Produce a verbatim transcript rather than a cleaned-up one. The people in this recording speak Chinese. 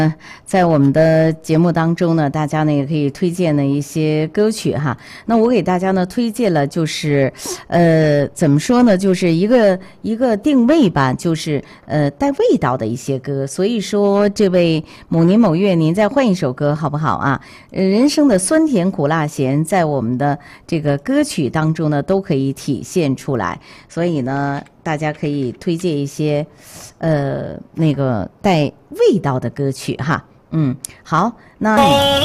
在我们的节目当中呢，大家呢也可以推荐的一些歌曲哈。那我给大家呢推荐了，就是呃怎么说呢，就是一个一个定位吧，就是呃带味道的一些歌。所以说，这位某年某月，您再换一首歌好不好啊？呃，人生的酸甜苦辣咸，在我们的这个歌曲当中呢都可以体现出来。所以呢，大家可以推荐一些呃那个带味道的歌曲哈。嗯，好，那。